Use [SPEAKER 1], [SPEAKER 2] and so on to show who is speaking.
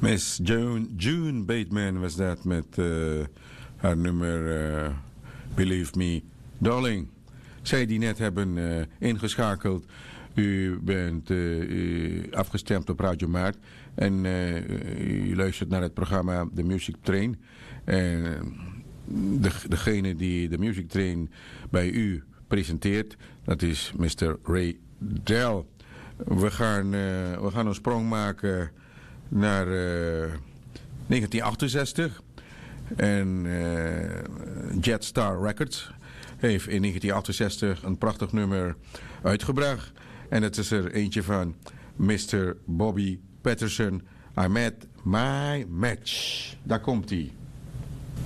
[SPEAKER 1] Miss June Bateman was dat met haar nummer Believe Me Darling. Zij die net hebben ingeschakeld, u bent afgestemd op Radio Maart en u luistert naar het programma The Music Train. En degene die de Music Train bij u presenteert, dat is Mr. Ray Dell. We gaan een sprong maken naar 1968 en Jetstar Records heeft in 1968 een prachtig nummer uitgebracht en het is er eentje van Mr. Bobby Patterson, I Met My Match. Daar komt hij.